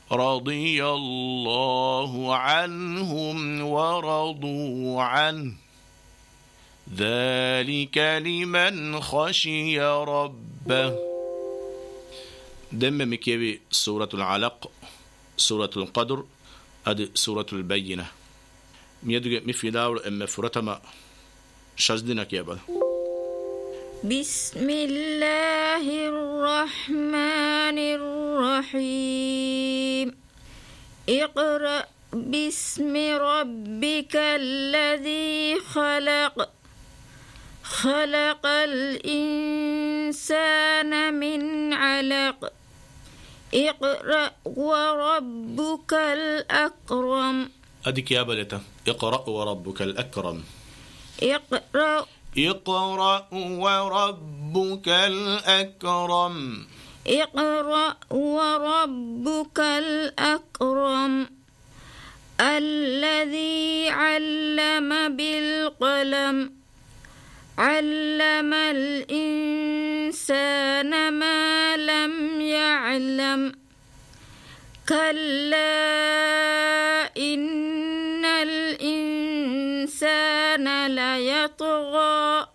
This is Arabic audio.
رضي الله عنهم ورضوا عنه ذلك لمن خشي ربه. دم مكيبي سورة العلق، سورة القدر، أد سورة البينة. ميدوغ مفيداور أم فرتما شزدنا كيبا. بسم الله الرحمن الرحيم. اقرأ باسم ربك الذي خلق، خلق الإنسان من علق. اقرأ وربك الأكرم. أديك يا بلتا اقرأ وربك الأكرم. اقرأ وربك الأكرم. اقرأ وربك الأكرم الذي علم بالقلم، علم الإنسان ما لم يعلم. كلا إن الإنسان ليطغى